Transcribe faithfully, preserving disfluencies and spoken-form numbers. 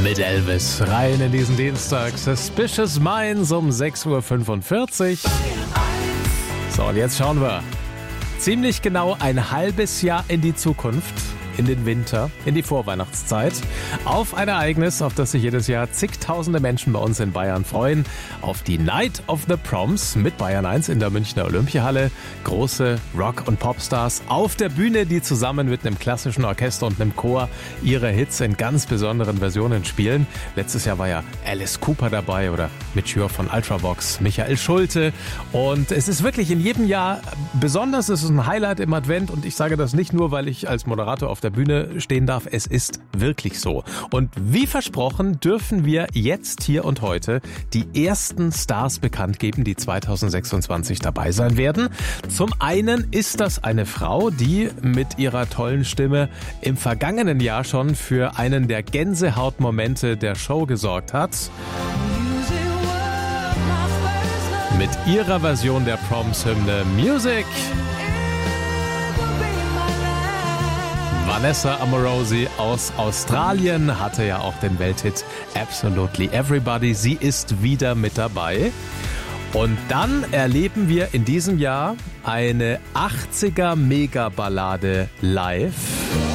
Mit Elvis rein in diesen Dienstag. Suspicious Minds um sechs Uhr fünfundvierzig. So, und jetzt schauen wir ziemlich genau ein halbes Jahr in die Zukunft, in den Winter, in die Vorweihnachtszeit, auf ein Ereignis, auf das sich jedes Jahr zigtausende Menschen bei uns in Bayern freuen, auf die Night of the Proms mit Bayern eins in der Münchner Olympiahalle. Große Rock- und Popstars auf der Bühne, die zusammen mit einem klassischen Orchester und einem Chor ihre Hits in ganz besonderen Versionen spielen. Letztes Jahr war ja Alice Cooper dabei oder Mitchell von Ultravox, Michael Schulte. Und es ist wirklich in jedem Jahr besonders, es ist ein Highlight im Advent und ich sage das nicht nur, weil ich als Moderator auf der Bühne stehen darf. Es ist wirklich so. Und wie versprochen dürfen wir jetzt, hier und heute die ersten Stars bekannt geben, die zwanzig sechsundzwanzig dabei sein werden. Zum einen ist das eine Frau, die mit ihrer tollen Stimme im vergangenen Jahr schon für einen der Gänsehautmomente der Show gesorgt hat. Mit ihrer Version der Proms-Hymne Music. Vanessa Amorosi aus Australien hatte ja auch den Welthit Absolutely Everybody. Sie ist wieder mit dabei. Und dann erleben wir in diesem Jahr eine achtziger Megaballade live.